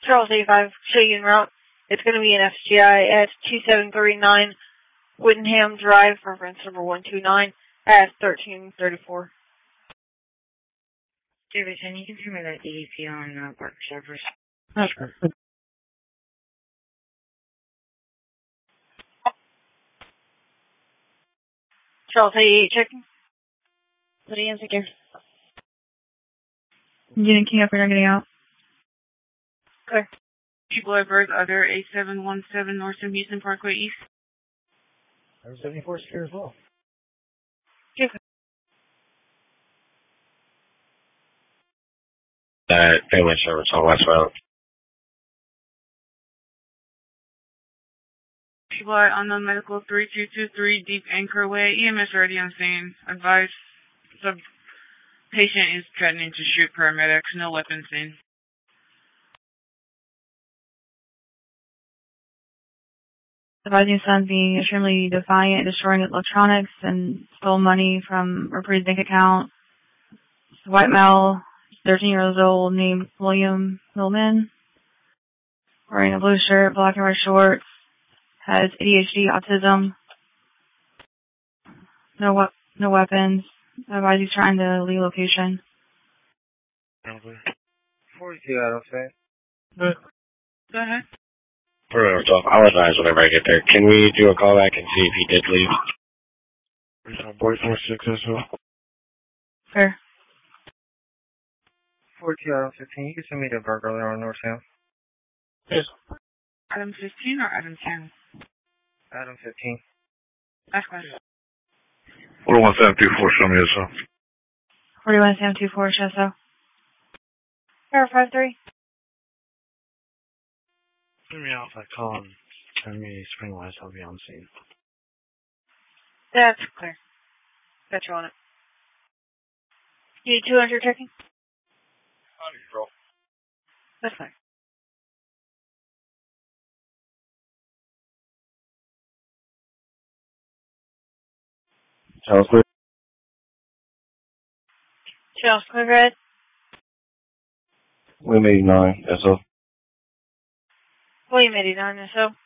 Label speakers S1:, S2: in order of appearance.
S1: Charles 85, show you en route. It's going to be an FGI at 2739 Whittenham Drive, reference number 129 at 1334.
S2: David, can you confirm that EDP on park servers?
S1: That's good. Charles 88, checking. What do you answer, Gary?
S3: Unit King up and getting out.
S1: Clear.
S4: Bloodberg, other 8717 North Houston Parkway East.
S5: Number 74 secure as well.
S1: Okay.
S6: Family service on westbound.
S4: Fly on the medical 3223 Deep Anchor Way. EMS ready on scene. Advice, the patient is threatening to shoot paramedics. No weapon seen.
S3: Advising son being extremely defiant, destroying electronics, and stole money from Reprieve bank account. White male, 13 years old, named William Millman. Wearing a blue shirt, black and red shorts. Has ADHD, autism. No weapons. Advise he's trying to leave location.
S5: 42 out of 5.
S4: Go ahead.
S6: Perimeter 12. I'll advise whenever I get there. Can we do a call back and see if he did leave? Boy 46 as well.
S3: Fair.
S5: 42 out of 15. You can send me to burglar on North Sound.
S6: Yes.
S4: Adam 15 or Adam 10?
S5: Adam 15.
S4: That's fine.
S6: 41724, show me as well.
S3: 41724, Chesso.
S1: Verify 3.
S6: Send me off that call and send me Springwise. I'll be on scene.
S1: That's clear. Got you on it. You need 200 checking?
S5: On control.
S1: That's fine.
S6: Charles clear?
S1: Charles clear, red.
S6: William 89, SO.
S1: William 89, SO.